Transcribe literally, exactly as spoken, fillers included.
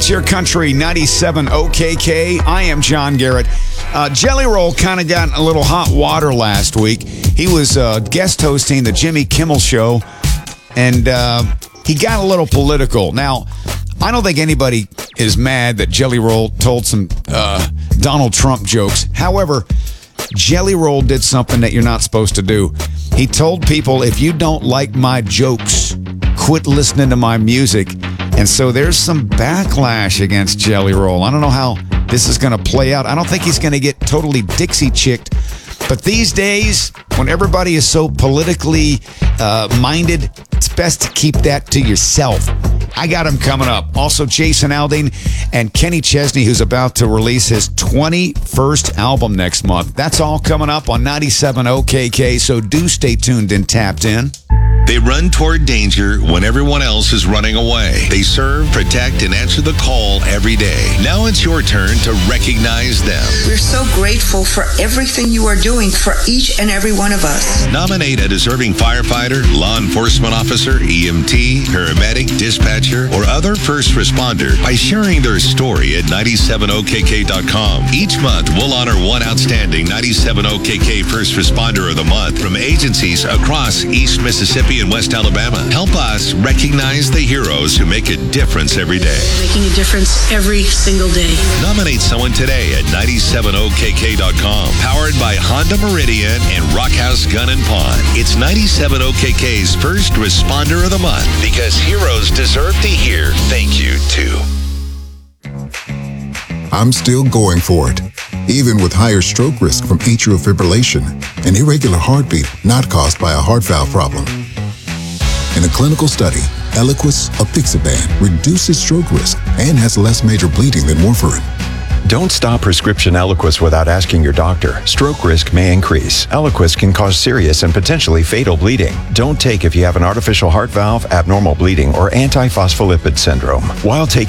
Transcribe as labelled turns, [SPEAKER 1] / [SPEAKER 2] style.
[SPEAKER 1] It's Your Country ninety-seven O K K. I am John Garrett. Uh, Jelly Roll kind of got a little hot water last week. He was uh, guest hosting the Jimmy Kimmel Show, and uh, he got a little political. Now, I don't think anybody is mad that Jelly Roll told some uh, Donald Trump jokes. However, Jelly Roll did something that you're not supposed to do. He told people, if you don't like my jokes, quit listening to my music. And so there's some backlash against Jelly Roll. I don't know how this is going to play out. I don't think he's going to get totally Dixie-chicked. But these days, when everybody is so politically uh, minded, it's best to keep that to yourself. I got him coming up. Also, Jason Aldean and Kenny Chesney, who's about to release his twenty-first album next month. That's all coming up on ninety-seven O K K, so do stay tuned and tapped in.
[SPEAKER 2] They run toward danger when everyone else is running away. They serve, protect, and answer the call every day. Now it's your turn to recognize them.
[SPEAKER 3] We're so grateful for everything you are doing for each and every one of us.
[SPEAKER 2] Nominate a deserving firefighter, law enforcement officer, E M T, paramedic, dispatcher, or other first responder by sharing their story at ninety-seven O K K dot com. Each month, we'll honor one outstanding ninety-seven O K K First Responder of the Month from agencies across East Mississippi and West Alabama. Help us recognize the heroes who make a difference every day.
[SPEAKER 4] Making a difference every single day.
[SPEAKER 2] Nominate someone today at ninety-seven O K K dot com. Powered by Honda Meridian and Rockhouse Gun and Pawn. It's ninety-seven O K K's First Responder of the Month, because heroes deserve to hear thank you too.
[SPEAKER 5] I'm still going for it, even with higher stroke risk from atrial fibrillation, an irregular heartbeat not caused by a heart valve problem. In a clinical study, Eliquis apixaban reduces stroke risk and has less major bleeding than warfarin.
[SPEAKER 6] Don't stop prescription Eliquis without asking your doctor. Stroke risk may increase. Eliquis can cause serious and potentially fatal bleeding. Don't take if you have an artificial heart valve, abnormal bleeding, or antiphospholipid syndrome. While taking